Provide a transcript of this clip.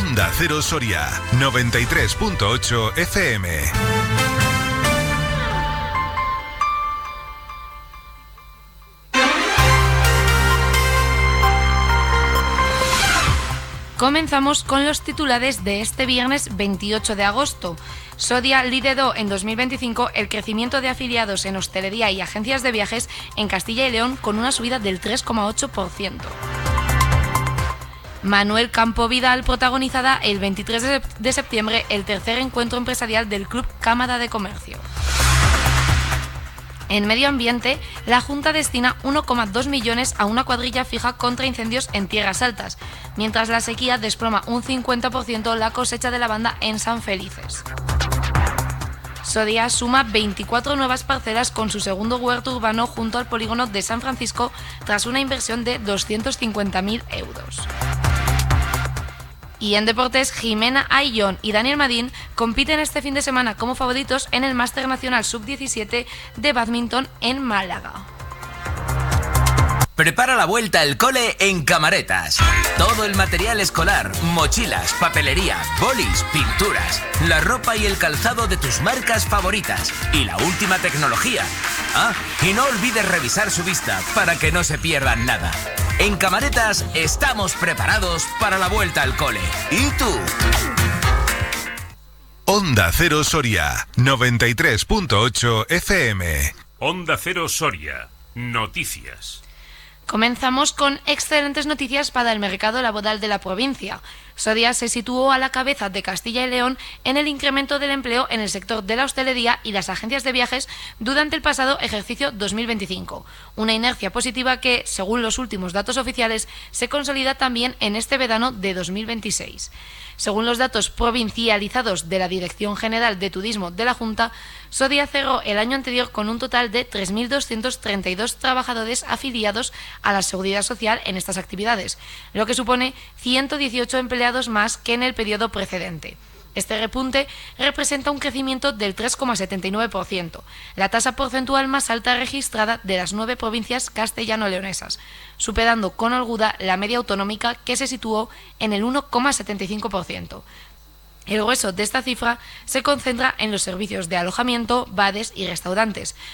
Onda Cero Soria, 93.8 FM. Comenzamos con los titulares de este viernes 28 de agosto. Sodia lideró en 2025 el crecimiento de afiliados en hostelería y agencias de viajes en Castilla y León con una subida del 3,8%. Manuel Campo Vidal protagonizará el 23 de septiembre el tercer encuentro empresarial del Club Cámara de Comercio. En medio ambiente, la Junta destina 1,2 millones a una cuadrilla fija contra incendios en tierras altas, mientras la sequía desploma un 50% la cosecha de lavanda en San Felices. Sodia suma 24 nuevas parcelas con su segundo huerto urbano junto al polígono de San Francisco tras una inversión de 250.000 euros. Y en deportes, Jimena Ayllón y Daniel Madín compiten este fin de semana como favoritos en el Máster Nacional Sub-17 de Bádminton en Málaga. Prepara la vuelta al cole en Camaretas. Todo el material escolar, mochilas, papelería, bolis, pinturas, la ropa y el calzado de tus marcas favoritas y la última tecnología. Ah, y no olvides revisar su vista para que no se pierdan nada. En Camaretas estamos preparados para la vuelta al cole. ¿Y tú? Onda Cero Soria, 93.8 FM. Onda Cero Soria, noticias. Comenzamos con excelentes noticias para el mercado laboral de la provincia. Sodia se situó a la cabeza de Castilla y León en el incremento del empleo en el sector de la hostelería y las agencias de viajes durante el pasado ejercicio 2025. Una inercia positiva que, según los últimos datos oficiales, se consolida también en este verano de 2026. Según los datos provincializados de la Dirección General de Turismo de la Junta, Sodia cerró el año anterior con un total de 3.232 trabajadores afiliados a la Seguridad Social en estas actividades, lo que supone 118 empleados más que en el periodo precedente. Este repunte representa un crecimiento del 3,79%, la tasa porcentual más alta registrada de las 9 provincias castellano-leonesas, superando con holgura la media autonómica que se situó en el 1,75%. El grueso de esta cifra se concentra en los servicios de alojamiento, bares y restaurantes,